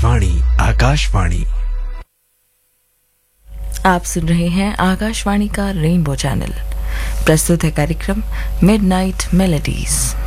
आकाशवाणी आकाशवाणी। आप सुन रहे हैं आकाशवाणी का रेनबो चैनल। प्रस्तुत है कार्यक्रम मिडनाइट मेलोडीज।